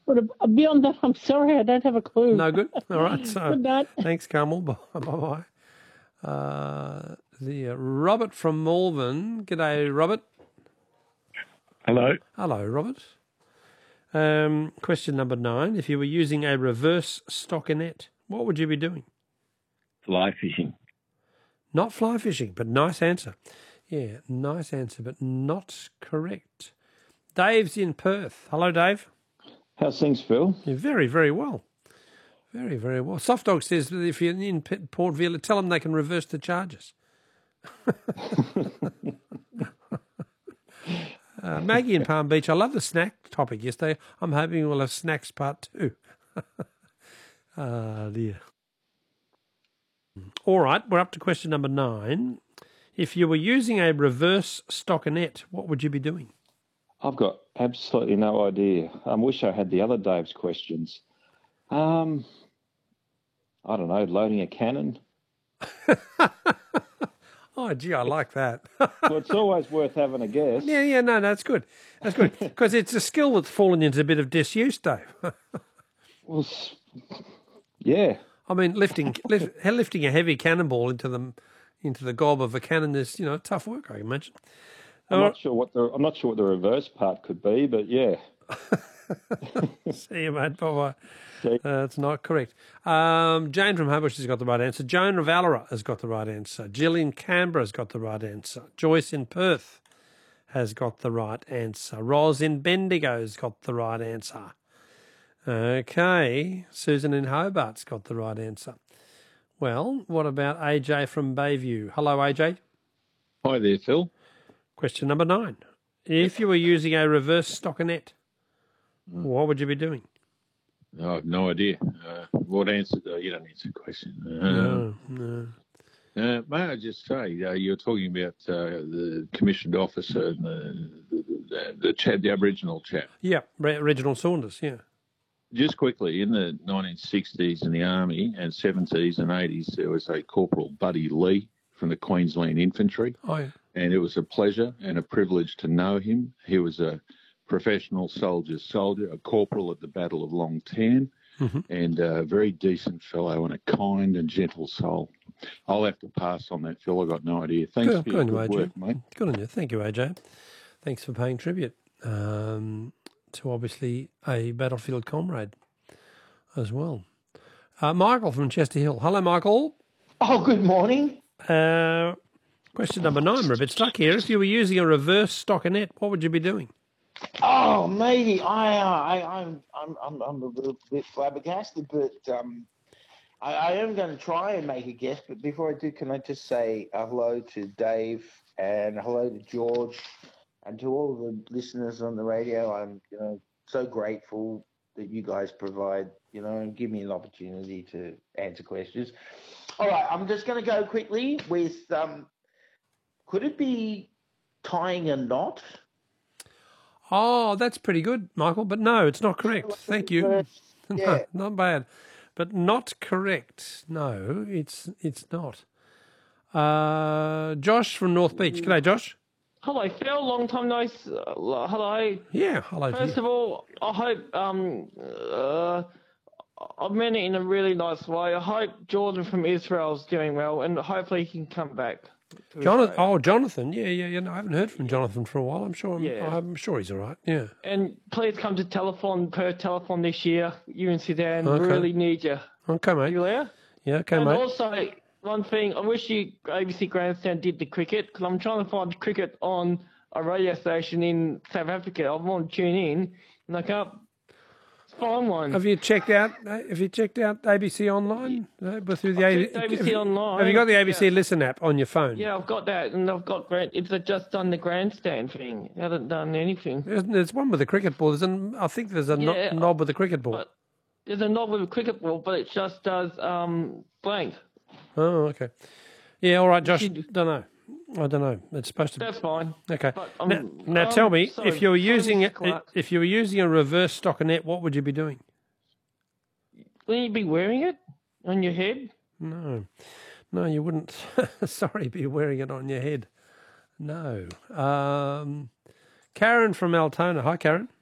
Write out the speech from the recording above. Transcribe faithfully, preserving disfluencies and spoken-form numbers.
But uh, beyond that, I'm sorry, I don't have a clue. No good? All right. So Good night. thanks, Carmel. Bye-bye. Uh, the uh, Robert from Malvern. G'day, Robert. Hello. Hello, Robert. Um, question number nine. If you were using a reverse stockinette, what would you be doing? Fly fishing. Not fly fishing, but nice answer. Yeah, nice answer, but not correct. Dave's in Perth. Hello, Dave. How's things, Phil? You're very, very well. Very, very well. Soft Dog says that if you're in Port Vila, tell them they can reverse the charges. uh, Maggie in Palm Beach. I love the snack topic yesterday. I'm hoping we'll have snacks part two. Ah, dear. All right, we're up to question number nine. If you were using a reverse stockinette, what would you be doing? I've got absolutely no idea. I wish I had the other Dave's questions. Um, I don't know, loading a cannon. Oh, gee, I like that. Well, it's always worth having a guess. Yeah, yeah, no, no, that's good. That's good. Because it's a skill that's fallen into a bit of disuse, Dave. Well, yeah. I mean, lifting lift, lifting a heavy cannonball into the into the gob of a cannon is, you know, tough work, I imagine. I'm All not right. sure what the I'm not sure what the reverse part could be, but yeah. See you, mate. Bye-bye. See. That's not correct. Um, Jane from Homebush has got the right answer. Joan of Valera has got the right answer. Jill in Canberra has got the right answer. Joyce in Perth has got the right answer. Ros in Bendigo has got the right answer. Okay. Susan in Hobart's got the right answer. Well, what about A J from Bayview? Hello, A J. Hi there, Phil. Question number nine. If you were using a reverse stockinette, what would you be doing? I have no idea. Uh, what answer? Uh, you don't answer the question. Uh, No, no. Uh, may I just say, uh, you're talking about uh, the commissioned officer and the, the, the, chap, the Aboriginal chap. Yeah, Re- Reginald Saunders, yeah. Just quickly, in the nineteen sixties in the Army and seventies and eighties, there was a Corporal Buddy Lee from the Queensland Infantry. Oh, yeah. And it was a pleasure and a privilege to know him. He was a professional soldier's soldier, a corporal at the Battle of Long Tan, mm-hmm. and a very decent fellow and a kind and gentle soul. I'll have to pass on that, Phil. I've got no idea. Thanks Good, for good your on good you, A J. work, mate. Good on you. Thank you, A J. Thanks for paying tribute um, to obviously a battlefield comrade as well. Uh, Michael from Chester Hill. Hello, Michael. Oh, good morning. Uh, question number nine. We're a bit stuck here. If you were using a reverse stockinette, what would you be doing? Oh, matey, I, uh, I, I'm, I'm, I'm, I'm a little bit flabbergasted, but um, I, I am going to try and make a guess. But before I do, can I just say uh, hello to Dave and hello to George and to all the listeners on the radio. I'm, you know, so grateful that you guys provide, you know, and give me an opportunity to answer questions. All right, I'm just going to go quickly with, um, could it be tying a knot? Oh, that's pretty good, Michael, but no, it's not correct. Thank you. Yeah. No, not bad. But not correct. No, it's it's not. Uh, Josh from North Beach. G'day, Josh. Hello, Phil. Long time no. s- Uh, hello. Yeah, hello to First you. of all, I hope um uh I meant it in a really nice way. I hope Jordan from Israel's doing well, and hopefully he can come back. to Jonathan, Australia. oh, Jonathan. Yeah, yeah, yeah. No, I haven't heard from Jonathan for a while. I'm sure. I'm, Yeah. I'm sure he's all right. Yeah. And please come to telephone per telephone this year. You and Sudan Okay. really need you. Okay, mate. You there? Yeah, okay, and mate. also, one thing, I wish you A B C Grandstand did the cricket, because I'm trying to find cricket on a radio station in South Africa. I want to tune in, and I can't find one. Have you checked out? uh, Have you checked out A B C Online? Uh, but through the I've A- checked A B C have you- Online. Have you got the A B C Yeah. Listen app on your phone? Yeah, I've got that, and I've got grand. It's just done the grandstand thing. It hasn't done anything. There's, there's one with a cricket ball. There's an, I think there's a no- Yeah, knob with a cricket ball. But there's a knob with a cricket ball, but it just does um blank. Oh, okay. Yeah, all right, Josh. Don't know. I don't know. It's supposed to. That's fine. Okay. But, now, um, now um, tell me, sorry, if you were sorry, using Mister it, Clark. if you were using a reverse stockinette, what would you be doing? Wouldn't you be wearing it on your head? No, no, you wouldn't. Sorry, be wearing it on your head. No. Um, Karen from Altona. Hi, Karen.